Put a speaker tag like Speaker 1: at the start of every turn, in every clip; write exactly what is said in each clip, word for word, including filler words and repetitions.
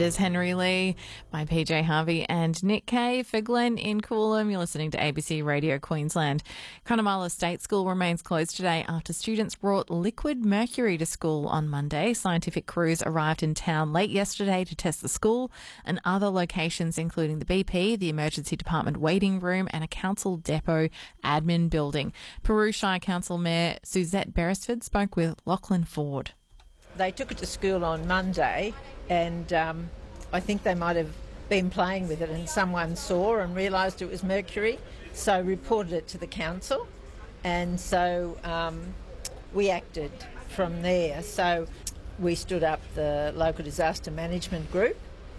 Speaker 1: That is Henry Lee by P J Harvey and Nick Kay. For Glenn in Coolum, you're listening to A B C Radio Queensland. Cunnamulla State School remains closed today after students brought liquid mercury to school on Monday. Scientific crews arrived in town late yesterday to test the school and other locations, including the B P, the Emergency Department waiting room and a council depot admin building. Peru Shire Council Mayor Suzette Beresford spoke with Lachlan Ford.
Speaker 2: They took it to school on Monday and um, I think they might have been playing with it and someone saw and realised it was mercury, so reported it to the council, and so um, we acted from there. So we stood up the local disaster management group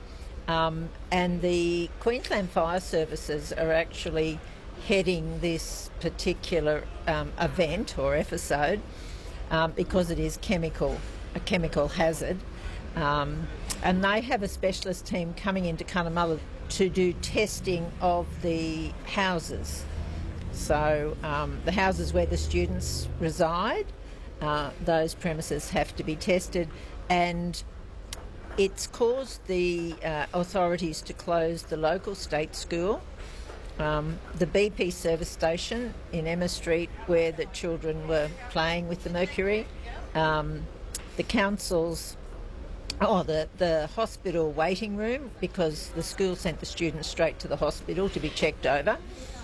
Speaker 2: um, and the Queensland Fire Services are actually heading this particular um, event or episode um, because it is chemical. a chemical hazard, um, and they have a specialist team coming into Cunnamulla to do testing of the houses. So um, the houses where the students reside, uh, those premises have to be tested, and it's caused the uh, authorities to close the local state school, um, the B P service station in Emma Street where the children were playing with the mercury, um, the council's, oh, the, the hospital waiting room, because the school sent the students straight to the hospital to be checked over.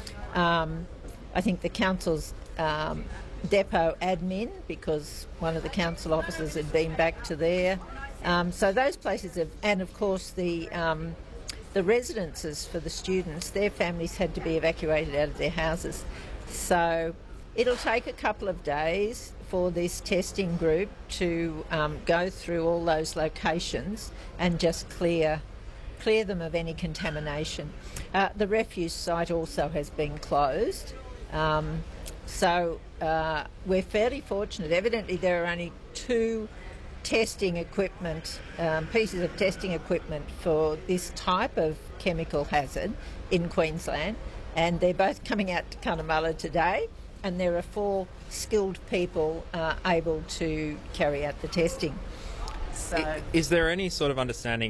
Speaker 2: Um, I think the council's um, depot admin, because one of the council officers had been back to there. Um, so those places have, and of course the um, the residences for the students, their families had to be evacuated out of their houses. So it'll take a couple of days for this testing group to um, go through all those locations and just clear clear them of any contamination. Uh, the refuse site also has been closed, um, so uh, we're fairly fortunate. Evidently there are only two testing equipment, um, pieces of testing equipment for this type of chemical hazard in Queensland, and they're both coming out to Cunnamulla today. And there are four skilled people uh, able to carry out the testing. So,
Speaker 3: Is there any sort of understanding